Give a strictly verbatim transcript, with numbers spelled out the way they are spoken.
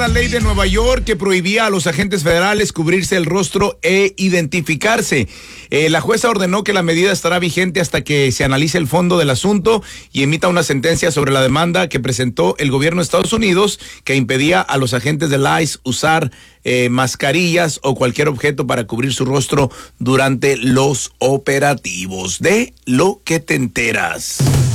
La ley de Nueva York que prohibía a los agentes federales cubrirse el rostro e identificarse. Eh, la jueza ordenó que la medida estará vigente hasta que se analice el fondo del asunto y emita una sentencia sobre la demanda que presentó el gobierno de Estados Unidos que impedía a los agentes del I C E usar eh, mascarillas o cualquier objeto para cubrir su rostro durante los operativos. De lo que te enteras.